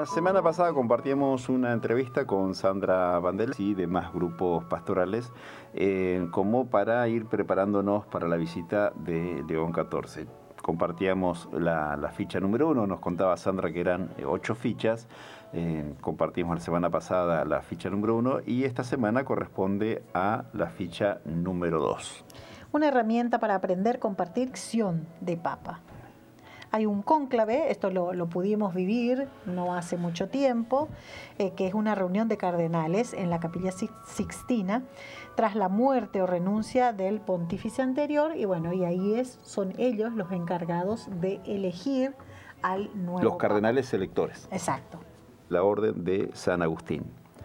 La semana pasada compartíamos una entrevista con Sandra Bandel y demás grupos pastorales como para ir preparándonos para la visita de León XIV. Compartíamos la ficha número 1, nos contaba Sandra que eran 8 fichas, compartimos la semana pasada la ficha número 1 y esta semana corresponde a la ficha número 2. Una herramienta para aprender, compartir, acción de Papa. Hay un cónclave, esto lo pudimos vivir no hace mucho tiempo, que es una reunión de cardenales en la Capilla Sixtina, tras la muerte o renuncia del pontífice anterior, y bueno, y ahí son ellos los encargados de elegir al nuevo Los cardenales Papa. Electores. Exacto. La Orden de San Agustín.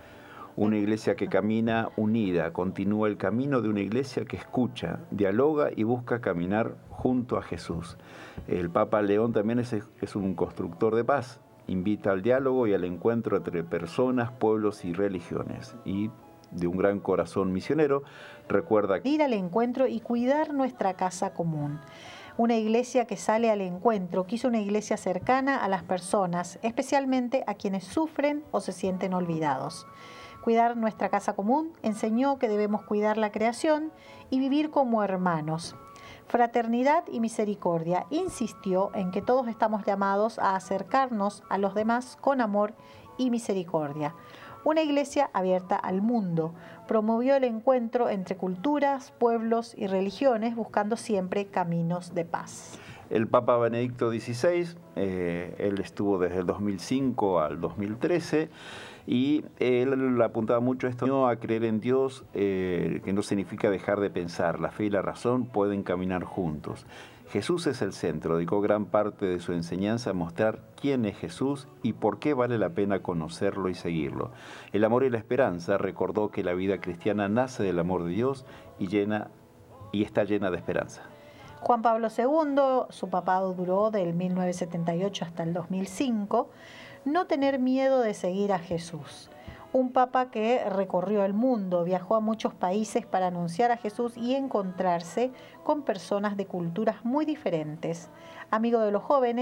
Una iglesia que camina unida, continúa el camino de una iglesia que escucha, dialoga y busca caminar junto a Jesús. El Papa León también es un constructor de paz, invita al diálogo y al encuentro entre personas, pueblos y religiones. Y de un gran corazón misionero, recuerda ir al encuentro y cuidar nuestra casa común. Una iglesia que sale al encuentro, quiso una iglesia cercana a las personas, especialmente a quienes sufren o se sienten olvidados. Cuidar nuestra casa común enseñó que debemos cuidar la creación y vivir como hermanos. Fraternidad y misericordia insistió en que todos estamos llamados a acercarnos a los demás con amor y misericordia. Una iglesia abierta al mundo promovió el encuentro entre culturas, pueblos y religiones, buscando siempre caminos de paz. El Papa Benedicto XVI, él estuvo desde el 2005 al 2013 y él apuntaba mucho esto, a creer en Dios, que no significa dejar de pensar. La fe y la razón pueden caminar juntos. Jesús es el centro, dedicó gran parte de su enseñanza a mostrar quién es Jesús y por qué vale la pena conocerlo y seguirlo. El amor y la esperanza recordó que la vida cristiana nace del amor de Dios y está llena de esperanza. Juan Pablo II, su papado duró del 1978 hasta el 2005, no tener miedo de seguir a Jesús. Un papa que recorrió el mundo, viajó a muchos países para anunciar a Jesús y encontrarse con personas de culturas muy diferentes. Amigo de los jóvenes,